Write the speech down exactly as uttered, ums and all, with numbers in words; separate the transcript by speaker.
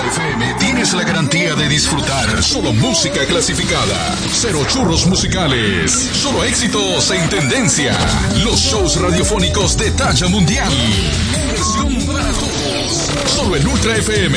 Speaker 1: F M tienes la garantía de disfrutar solo música clasificada, cero churros musicales, solo éxitos en tendencia, los shows radiofónicos de talla mundial, diversión para todos, solo en Ultra F M.